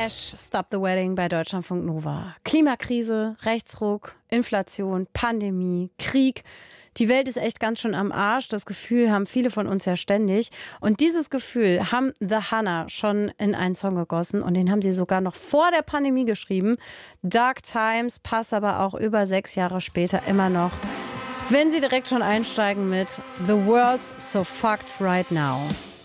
Slash Stop the Wedding bei Deutschlandfunk Nova. Klimakrise, Rechtsruck, Inflation, Pandemie, Krieg. Die Welt ist echt ganz schön am Arsch. Das Gefühl haben viele von uns ja ständig. Und dieses Gefühl haben The Hunna schon in einen Song gegossen. Und den haben sie sogar noch vor der Pandemie geschrieben. Dark Times passt aber auch über 6 Jahre später immer noch. Wenn sie direkt schon einsteigen mit The World's So Fucked Right Now.